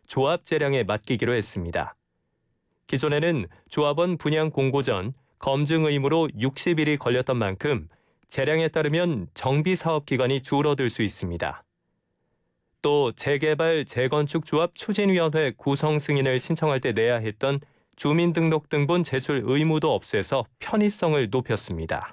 조합 재량에 맡기기로 했습니다. 기존에는 조합원 분양 공고 전 검증 의무로 60일이 걸렸던 만큼 재량에 따르면 정비 사업 기간이 줄어들 수 있습니다. 또 재개발 재건축 조합 추진위원회 구성 승인을 신청할 때 내야 했던 주민등록등본 제출 의무도 없애서 편의성을 높였습니다.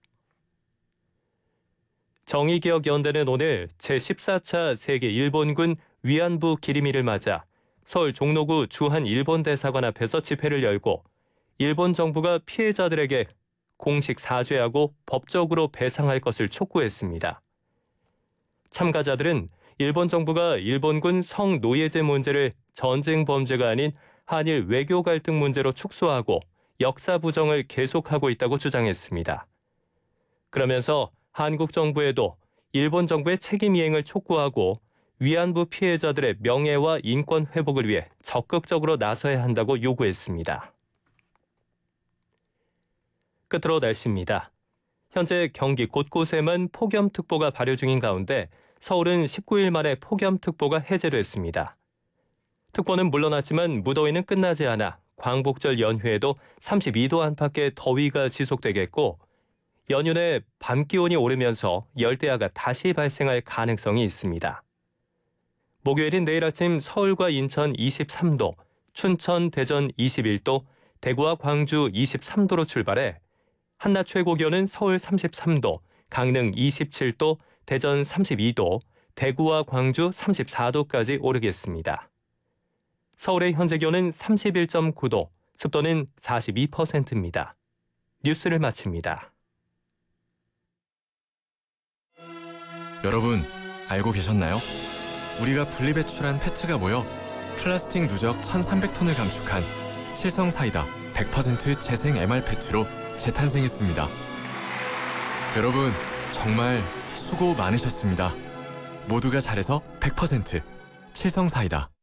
정의기억연대는 오늘 제14차 세계 일본군 위안부 기림일을 맞아 서울 종로구 주한 일본대사관 앞에서 집회를 열고 일본 정부가 피해자들에게 공식 사죄하고 법적으로 배상할 것을 촉구했습니다. 참가자들은 일본 정부가 일본군 성노예제 문제를 전쟁 범죄가 아닌 한일 외교 갈등 문제로 축소하고 역사 부정을 계속하고 있다고 주장했습니다. 그러면서 한국 정부에도 일본 정부의 책임 이행을 촉구하고 위안부 피해자들의 명예와 인권 회복을 위해 적극적으로 나서야 한다고 요구했습니다. 끝으로 날씨입니다. 현재 경기 곳곳에만 폭염특보가 발효 중인 가운데 서울은 19일 만에 폭염특보가 해제됐습니다. 특보는 물러났지만 무더위는 끝나지 않아 광복절 연휴에도 32도 안팎의 더위가 지속되겠고 연휴 내 밤 기온이 오르면서 열대야가 다시 발생할 가능성이 있습니다. 목요일인 내일 아침 서울과 인천 23도, 춘천, 대전 21도, 대구와 광주 23도로 출발해 한낮 최고 기온은 서울 33도, 강릉 27도, 대전 32도, 대구와 광주 34도까지 오르겠습니다. 서울의 현재 기온은 31.9도, 습도는 42%입니다. 뉴스를 마칩니다. 여러분, 알고 계셨나요? 우리가 분리배출한 페트가 모여 플라스틱 누적 1,300톤을 감축한 칠성사이다 100% 재생 MR페트로 재탄생했습니다. 여러분, 정말 수고 많으셨습니다. 모두가 잘해서 100% 칠성사이다.